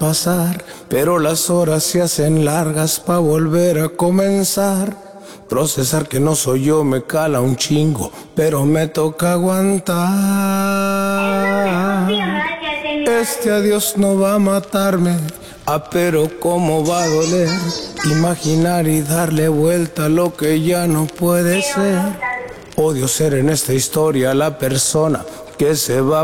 pasar, pero las horas se hacen largas pa' volver a comenzar. Procesar que no soy yo me cala un chingo, pero me toca aguantar. Este adiós no va a matarme, pero cómo va a doler. Imaginar y darle vuelta a lo que ya no puede ser. Odio ser en esta historia la persona que se va